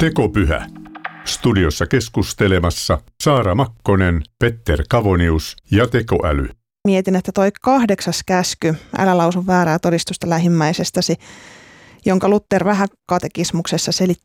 Tekopyhä. Studiossa keskustelemassa Saara Makkonen, Petter Kavonius ja tekoäly. Mietin, että toi 8. käsky, älä lausu väärää todistusta lähimmäisestäsi, jonka Luther vähän katekismuksessa